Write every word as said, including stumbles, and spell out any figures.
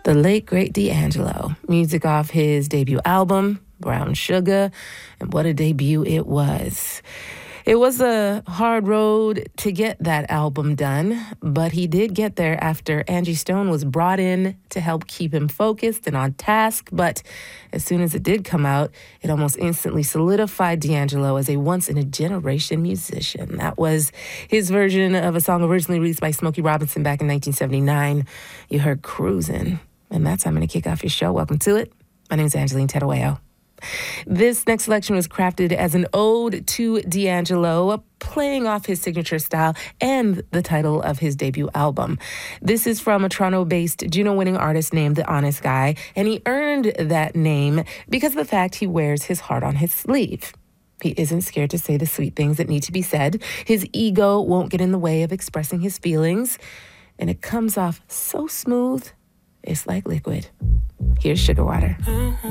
The late, great D'Angelo. Music off his debut album, Brown Sugar, and what a debut it was. It was a hard road to get that album done, but he did get there after Angie Stone was brought in to help keep him focused and on task. But as soon as it did come out, it almost instantly solidified D'Angelo as a once-in-a-generation musician. That was his version of a song originally released by Smokey Robinson back in nineteen seventy-nine. You heard Cruisin', and that's how I'm going to kick off your show. Welcome to it. My name is Angeline Terueo. This next selection was crafted as an ode to D'Angelo, playing off his signature style and the title of his debut album. This is from a Toronto-based Juno-winning artist named The Honest Guy, and he earned that name because of the fact he wears his heart on his sleeve. He isn't scared to say the sweet things that need to be said. His ego won't get in the way of expressing his feelings, and it comes off so smooth, it's like liquid. Here's Sugar Water.